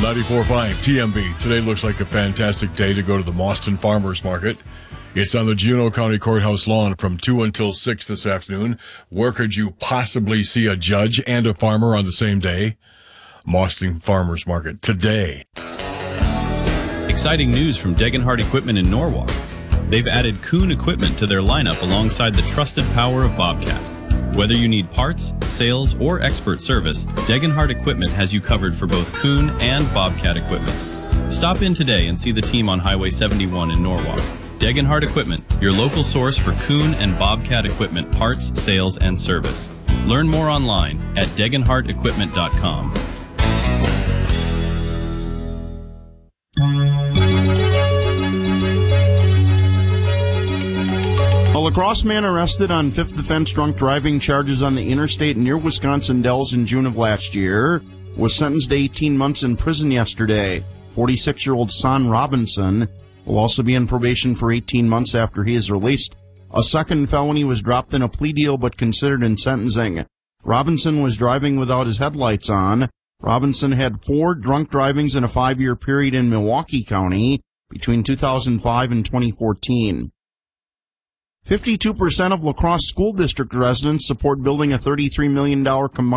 94.5 TMB. Today looks like a fantastic day to go to the Mauston Farmers Market. It's on the Juneau County Courthouse lawn from 2 until 6 this afternoon. Where could you possibly see a judge and a farmer on the same day? Mauston Farmers Market today. Exciting news from Degenhardt Equipment in Norwalk. They've added Kuhn equipment to their lineup alongside the trusted power of Bobcat. Whether you need parts, sales, or expert service, Degenhardt Equipment has you covered for both Kuhn and Bobcat equipment. Stop in today and see the team on Highway 71 in Norwalk. Degenhardt Equipment, your local source for Kuhn and Bobcat equipment parts, sales, and service. Learn more online at degenhardtequipment.com. A La Crosse man arrested on fifth offense drunk driving charges on the interstate near Wisconsin Dells in June of last year was sentenced to 18 months in prison yesterday. 46-year-old Son Robinson will also be in probation for 18 months after he is released. A second felony was dropped in a plea deal but considered in sentencing. Robinson was driving without his headlights on. Robinson had 4 drunk drivings in a 5-year period in Milwaukee County between 2005 and 2014. 52% of La Crosse School District residents support building a $33 million combined